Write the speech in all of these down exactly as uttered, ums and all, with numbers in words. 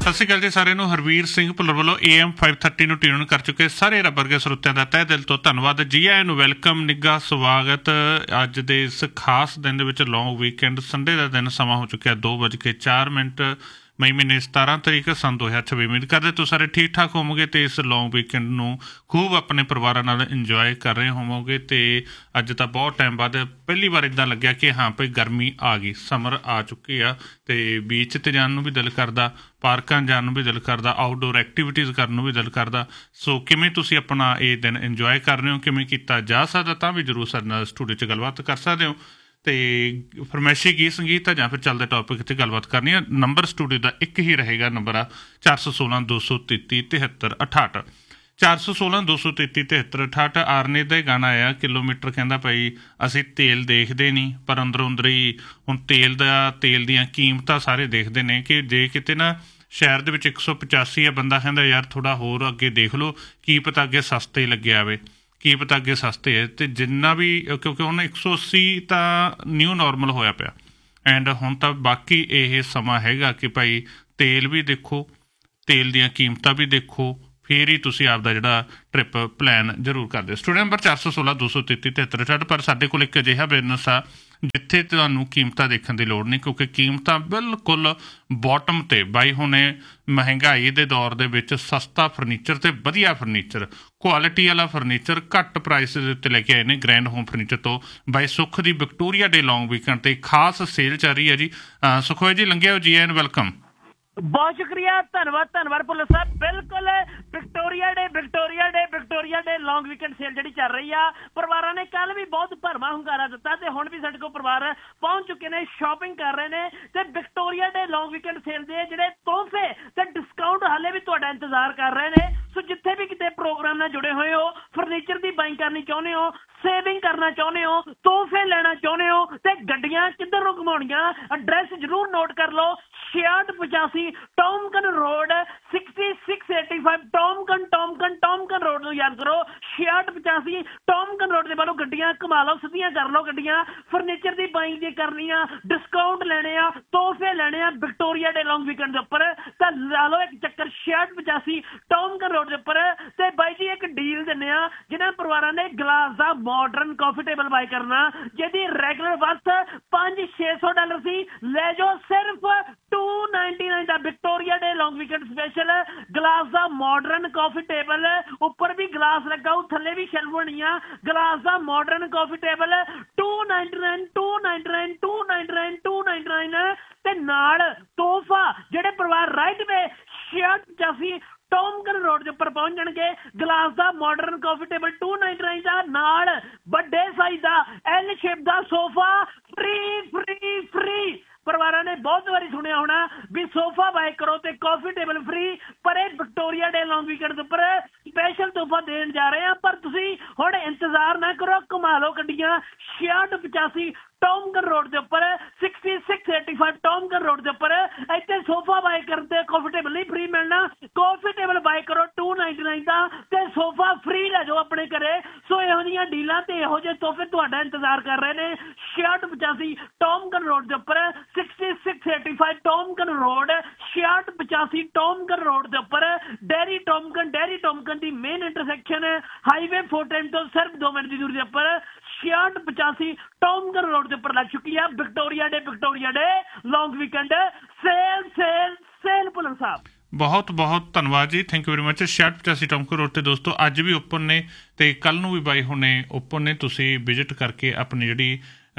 ਸਤਿ ਸ਼੍ਰੀ ਅਕਾਲ ਜੀ ਸਾਰਿਆਂ ਨੂੰ। ਹਰਵੀਰ ਸਿੰਘ ਭੁੱਲਰ ਵੱਲੋਂ ਏ ਐਮ ਫਾਈਵ ਥਰਟੀ ਨੂੰ ਟਿਊਨ ਕਰ ਚੁੱਕੇ ਸਾਰੇ ਰੱਬ ਵਰਗੇ ਸਰੋਤਿਆਂ ਦਾ ਤਹਿ ਦਿਲ ਤੋਂ ਧੰਨਵਾਦ। ਜੀ ਆਇਆਂ ਨੂੰ ਵੈਲਕਮ, ਨਿੱਘਾ ਸਵਾਗਤ। ਅੱਜ ਦੇ ਇਸ ਖਾਸ ਦਿਨ ਦੇ ਵਿੱਚ ਲੌਂਗ ਵੀਕਐਂਡ ਸੰਡੇ ਦਾ ਦਿਨ, ਸਮਾਂ ਹੋ ਚੁੱਕਿਆ ਦੋ ਵੱਜ ਕੇ ਚਾਰ ਮਿੰਟ ਮਈ ਮਹੀਨੇ ਸਤਾਰਾਂ ਤਰੀਕ ਸੰਨ ਦੋ ਹਜ਼ਾਰ ਛੱਬੀ। ਉਮੀਦ ਕਰਦੇ ਤੁਸੀਂ ਸਾਰੇ ਠੀਕ ਠਾਕ ਹੋਵੋਗੇ ਅਤੇ ਇਸ ਲੌਂਗ ਵੀਕਐਂਡ ਨੂੰ ਖੂਬ ਆਪਣੇ ਪਰਿਵਾਰਾਂ ਨਾਲ ਇੰਜੋਏ ਕਰ ਰਹੇ ਹੋਵੋਗੇ। ਅਤੇ ਅੱਜ ਤਾਂ ਬਹੁਤ ਟਾਈਮ ਬਾਅਦ ਪਹਿਲੀ ਵਾਰ ਇੱਦਾਂ ਲੱਗਿਆ ਕਿ ਹਾਂ ਭਾਈ ਗਰਮੀ ਆ ਗਈ, ਸਮਰ ਆ ਚੁੱਕੀ ਆ ਅਤੇ ਬੀਚ 'ਤੇ ਜਾਣ ਨੂੰ ਵੀ ਦਿਲ ਕਰਦਾ, ਪਾਰਕਾਂ ਜਾਣ ਨੂੰ ਵੀ ਦਿਲ ਕਰਦਾ, ਆਊਟਡੋਰ ਐਕਟੀਵਿਟੀਜ਼ ਕਰਨ ਨੂੰ ਵੀ ਦਿਲ ਕਰਦਾ। ਸੋ ਕਿਵੇਂ ਤੁਸੀਂ ਆਪਣਾ ਇਹ ਦਿਨ ਇੰਜੋਏ ਕਰ ਰਹੇ ਹੋ, ਕਿਵੇਂ ਕੀਤਾ ਜਾ ਸਕਦਾ, ਤਾਂ ਵੀ ਜ਼ਰੂਰ ਸਾਡੇ ਨਾਲ ਸਟੂਡੀਓ 'ਚ ਗੱਲਬਾਤ ਕਰ ਸਕਦੇ ਹੋ। ਅਤੇ ਫਰਮਾਇਸ਼ੀ ਗੀਤ ਸੰਗੀਤ ਆ ਜਾਂ ਫਿਰ ਚੱਲਦੇ ਟੋਪਿਕ 'ਤੇ ਗੱਲਬਾਤ ਕਰਨੀ ਆ। ਨੰਬਰ ਸਟੂਡੀਓ ਦਾ ਇੱਕ ਹੀ ਰਹੇਗਾ, ਨੰਬਰ ਆ ਚਾਰ ਸੌ ਸੋਲਾਂ ਦੋ ਸੌ ਤੇਤੀ ਤਿਹੱਤਰ ਅਠਾਹਠ ਚਾਰ ਸੌ ਸੋਲਾਂ ਦੋ ਸੌ ਤੇਤੀ ਤਿਹੱਤਰ ਅਠਾਹਠ। ਆਰਨੇ ਦਾ ਹੀ ਗਾਣਾ ਆਇਆ, ਕਿਲੋਮੀਟਰ ਕਹਿੰਦਾ ਭਾਈ ਅਸੀਂ ਤੇਲ ਦੇਖਦੇ ਨਹੀਂ ਪਰ ਅੰਦਰੋਂ ਅੰਦਰ ਹੀ ਹੁਣ ਤੇਲ ਦਾ ਤੇਲ ਦੀਆਂ ਕੀਮਤਾਂ ਸਾਰੇ ਦੇਖਦੇ ਨੇ ਕਿ ਜੇ ਕਿਤੇ ਨਾ ਸ਼ਹਿਰ ਦੇ ਵਿੱਚ ਇੱਕ ਸੌ ਪਚਾਸੀ ਆ, ਬੰਦਾ ਕਹਿੰਦਾ ਯਾਰ ਥੋੜ੍ਹਾ ਹੋਰ ਅੱਗੇ ਦੇਖ ਲਓ, ਕੀ ਪਤਾ ਅੱਗੇ ਸਸਤੇ ਲੱਗਿਆ ਆਵੇ, ਕੀ ਪਤਾ ਅੱਗੇ ਸਸਤੇ ਹੈ। ਅਤੇ ਜਿੰਨਾ ਵੀ ਕਿਉਂਕਿ ਹੁਣ ਇੱਕ ਸੌ ਅੱਸੀ ਤਾਂ ਨਿਊ ਨੋਰਮਲ ਹੋਇਆ ਪਿਆ ਐਂਡ ਹੁਣ ਤਾਂ ਬਾਕੀ ਇਹ ਸਮਾਂ ਹੈਗਾ ਕਿ ਭਾਈ ਤੇਲ ਵੀ ਦੇਖੋ, ਤੇਲ ਦੀਆਂ ਕੀਮਤਾਂ ਵੀ ਦੇਖੋ, ਫਿਰ ਹੀ ਤੁਸੀਂ ਆਪਦਾ ਜਿਹੜਾ ਟਰਿਪ ਪਲਾਨ ਜ਼ਰੂਰ ਕਰਦੇ। ਸਟੂਡੈਂਟ ਨੰਬਰ ਚਾਰ ਸੌ ਸੋਲਾਂ ਦੋ ਸੌ ਤੇਤੀ ਤਿਹੱਤਰ ਅਠਾਹਠ। ਪਰ ਸਾਡੇ ਕੋਲ ਇੱਕ ਅਜਿਹਾ ਬਿਜ਼ਨਸ ਆ ਜਿੱਥੇ ਤੁਹਾਨੂੰ ਕੀਮਤਾਂ ਦੇਖਣ ਦੀ ਲੋੜ ਨਹੀਂ, ਕਿਉਂਕਿ ਕੀਮਤਾਂ ਬਿਲਕੁਲ ਬੋਟਮ 'ਤੇ। ਬਾਈ ਹੁਣੇ ਮਹਿੰਗਾਈ ਦੇ ਦੌਰ ਦੇ ਵਿੱਚ ਸਸਤਾ ਫਰਨੀਚਰ ਅਤੇ ਵਧੀਆ ਫਰਨੀਚਰ, ਕੁਆਲਿਟੀ ਵਾਲਾ ਫਰਨੀਚਰ ਘੱਟ ਪ੍ਰਾਈਸ ਦੇ ਉੱਤੇ ਲੈ ਕੇ ਆਏ ਨੇ ਗ੍ਰੈਂਡ ਹੋਮ ਫਰਨੀਚਰ ਤੋਂ। ਬਾਈ ਸੁੱਖ ਦੀ ਵਿਕਟੋਰੀਆ ਡੇ ਲੌਂਗ ਵੀਕਐਂਡ 'ਤੇ ਖਾਸ ਸੇਲ ਚੱਲ ਰਹੀ ਹੈ ਜੀ। ਸੁਖੋਏ ਜੀ ਲੰਘਿਆ ਜੀ, ਐਨ ਵੈਲਕਮ। ਬਹੁਤ ਸ਼ੁਕਰੀਆ, ਧੰਨਵਾਦ ਧੰਨਵਾਦ ਭੁੱਲਰ ਸਾਹਿਬ। ਬਿਲਕੁਲ ਵਿਕਟੋਰੀਆ ਡੇ ਵਿਕਟੋਰੀਆ ਡੇ ਵਿਕਟੋਰੀਆ ਡੇ ਲੌਂਗ ਵੀਕਐਂਡ ਸੇਲ ਜਿਹੜੀ ਚੱਲ ਰਹੀ ਆ, ਪਰਿਵਾਰਾਂ ਨੇ ਕੱਲ ਵੀ ਬਹੁਤ ਭਰਵਾਂ ਹੁੰਗਾਰਾ ਦਿੱਤਾ ਤੇ ਹੁਣ ਵੀ ਸਾਡੇ ਕੋਲ ਪਰਿਵਾਰ ਪਹੁੰਚ ਚੁੱਕੇ ਨੇ, ਸ਼ਾਪਿੰਗ ਕਰ ਰਹੇ ਨੇ। ਤੇ ਵਿਕਟੋਰੀਆ ਡੇ ਲੌਂਗ ਵੀਕਐਂਡ ਸੇਲ ਦੇ ਜਿਹੜੇ ਤੋਹਫੇ ਤੇ ਡਿਸਕਾਊਂਟ ਹਾਲੇ ਵੀ ਤੁਹਾਡਾ ਇੰਤਜ਼ਾਰ ਕਰ ਰਹੇ ਨੇ। ਸੋ ਜਿੱਥੇ ਵੀ ਕਿਤੇ ਪ੍ਰੋਗਰਾਮ ਨਾਲ ਜੁੜੇ ਹੋਏ ਹੋ, ਫਰਨੀਚਰ ਦੀ ਬਾਈਂਗ ਕਰਨੀ ਚਾਹੁੰਦੇ ਹੋ, ਸੇਵਿੰਗ ਕਰਨਾ ਚਾਹੁੰਦੇ ਹੋ, ਤੋਹਫੇ ਲੈਣਾ ਚਾਹੁੰਦੇ ਹੋ ਤੇ ਗੱਡੀਆਂ ਕਿੱਧਰ ਨੂੰ ਘੁਮਾਉਣੀਆਂ, ਐਡਰੈਸ ਜ਼ਰੂਰ ਨੋਟ ਕਰ ਲਓ। ਛਿਆਹਠ ਪਚਾਸੀ ਟੌਮਕਨ road, sixty six eighty five ਟੌਮਕਨ ਟੌਮਕਨ ਟੌਮਕਨ road ਨੂੰ ਯਾਦ ਕਰੋ। ਛਿਆਹਠ ਪਚਾਸੀ ਟੌਮਕਨ ਰੋਡ ਦੇ ਵੱਲੋਂ ਗੱਡੀਆਂ ਘੁਮਾ ਲਓ, ਸਿੱਧੀਆਂ ਕਰ ਲਓ ਗੱਡੀਆਂ। ਫਰਨੀਚਰ ਦੀ ਬਾਈਂਗ ਜੇ ਕਰਨੀ ਆ, ਡਿਸਕਾਊਂਟ ਲੈਣੇ ਆ, ਤੋਹਫੇ ਲੈਣੇ ਆ ਵਿਕਟੋਰੀਆ ਡੇ ਲੌਂਗ ਵੀਕਐਂਡ ਦੇ ਉੱਪਰ, ਤਾਂ ਲਾ ਲਓ ਇੱਕ ਚੱਕਰ ਛਿਆਹਠ ਪਚਾਸੀ ਟੌਮਕਨ ਰੋਡ ਦੇ ਉੱਪਰ। ਤੇ ਬਾਈ ਜੀ ਇੱਕ ਡੀਲ ਦਿੰਦੇ ਆ, ਜਿਹਨਾਂ ਪਰਿਵਾਰਾਂ ਨੇ ਗਲਾਸ ਦਾ ਮਾਡਰਨ ਕਾਫੀ ਟੇਬਲ ਬਾਈ ਕਰਨਾ, ਜਿਹਦੀ ਰੈਗੂਲਰ ਵਰਥ ਪੰਜ ਛੇ ਸੌ ਡਾਲਰ ਸੀ, ਲੈ ਜਾਓ ਸਿਰਫ to ninety nine the Victoria day long weekend special glass the modern coffee table. ਉੱਪਰ ਵੀ ਗਲਾਸ ਲੱਗਾ ਹੋਊ, ਥੱਲੇ ਵੀ ਸ਼ੈਲਫ ਬਣੀ ਆ। Glass the modern coffee table to ninety nine to ninety nine to ninety nine to ninety nine ਤੇ ਨਾਲ ਤੋਹਫਾ ਜਿਹੜੇ ਪਰਿਵਾਰ ਰਾਈਟ ਵੇ ਛਿਆਹਠ ਪਚਾਸੀ ਟੌਮਕਨ ਰੋਡ ਦੇ ਉੱਪਰ ਪਹੁੰਚ ਜਾਣਗੇ। Glass the modern coffee table to ninety nine ਦਾ, ਨਾਲ ਵੱਡੇ ਸਾਈਜ਼ ਦਾ ਐਲ ਸ਼ੇਪ ਦਾ ਸੋਫਾ ਫ੍ਰੀ ਫ੍ਰੀ ਫ੍ਰੀ। ਪਰਿਵਾਰਾਂ ਨੇ ਬਹੁਤ ਵਾਰੀ ਸੁਣਿਆ ਹੋਣਾ ਵੀ ਸੋਫਾ ਬਾਏ ਕਰੋ ਤੇ ਕਾਫੀ ਟੇਬਲ ਫ੍ਰੀ, ਪਰ ਇਹ ਵਿਕਟੋਰੀਆ ਡੇ ਲੌਂਗ ਵੀਕਐਂਡ ਦੇ ਉੱਪਰ ਸਪੈਸ਼ਲ ਤੋਹਫਾ ਦੇਣ ਜਾ ਰਹੇ ਆ। ਪਰ ਤੁਸੀਂ ਹੁਣ ਇੰਤਜ਼ਾਰ ਨਾ ਕਰੋ, ਘੁਮਾ ਲਓ ਗੱਡੀਆਂ। ਛਿਆਹਠ ਪਚਾਸੀ ਟੌਮਕਨ ਰੋਡ ਦੇ ਉੱਪਰ, sixty six eighty five ਟੌਮਕਨ road ਦੇ ਉੱਪਰ। ਇੱਥੇ ਸੋਫਾ ਬਾਏ ਕਰਨ ਤੇ ਕਾਫੀ ਟੇਬਲ ਨਹੀਂ ਫ੍ਰੀ ਮਿਲਣਾ, ਕਾਫੀ ਟੇਬਲ ਬਾਏ ਕਰੋ ਟੂ ਨਾਈਨਟੀ ਨਾਈਨ ਦਾ ਤੇ ਸੋਫਾ ਫ੍ਰੀ ਲੈ ਜਾਓ ਆਪਣੇ ਘਰੇ। ਸੋ ਇਹੋ ਜਿਹੀਆਂ ਡੀਲਾਂ ਤੇ ਇਹੋ ਜਿਹੇ ਤੋਹਫੇ ਤੁਹਾਡਾ ਇੰਤਜ਼ਾਰ ਕਰ ਰਹੇ ਨੇ। ਛਿਆਹਠ ਪਚਾਸੀ ਟੌਮਕਨ ਰੋਡ ਦੇ ਉੱਪਰ, sixty six eighty five ਟੌਮਕਨ road, ਛਿਆਹਠ ਪਚਾਸੀ ਟੌਮਕਨ ਰੋਡ ਦੇ ਉੱਪਰ। ਡੈਰੀ ਟੌਮਕਨ ਡੈਰੀ ਟੌਮਕਨ ਦੀ main intersection highway four time ਤੋਂ ਸਿਰਫ ਦੋ ਮਿੰਟ ਦੀ ਦੂਰੀ ਦੇ ਉੱਪਰ ਛਿਆਹਠ ਪਚਾਸੀ ਟੌਮਕਨ ਰੋਡ ਦੇ ਉੱਪਰ ਲੱਗ ਚੁੱਕੀ ਆ ਵਿਕਟੋਰੀਆ ਡੇ ਵਿਕਟੋਰੀਆ ਡੇ ਲੌਂਗ weekend sale sale sale. Bhullar ਸਾਹਿਬ ਬਹੁਤ ਬਹੁਤ ਧੰਨਵਾਦ ਜੀ, ਥੈਂਕ ਯੂ ਵੈਰੀ ਮਚ। ਛਿਆਹਠ ਪਚਾਸੀ ਟੌਮਕਨ ਰੋਡ 'ਤੇ ਦੋਸਤੋ ਅੱਜ ਵੀ ਓਪਨ ਨੇ ਅਤੇ ਕੱਲ੍ਹ ਨੂੰ ਵੀ ਬਾਈ ਹੁਣੇ ਓਪਨ ਨੇ। ਤੁਸੀਂ ਵਿਜ਼ਿਟ ਕਰਕੇ ਆਪਣੀ ਜਿਹੜੀ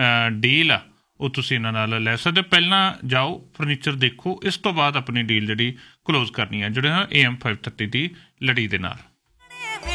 ਡੀਲ ਆ ਉਹ ਤੁਸੀਂ ਇਹਨਾਂ ਨਾਲ ਲੈ ਸਕਦੇ ਹੋ। ਪਹਿਲਾਂ ਜਾਓ ਫਰਨੀਚਰ ਦੇਖੋ, ਇਸ ਤੋਂ ਬਾਅਦ ਆਪਣੀ ਡੀਲ ਜਿਹੜੀ ਕਲੋਜ਼ ਕਰਨੀ ਹੈ ਜਿਹੜੇ ਏ ਐਮ ਫਾਈਵ ਥਰਟੀ ਦੀ ਲੜੀ ਦੇ ਨਾਲ।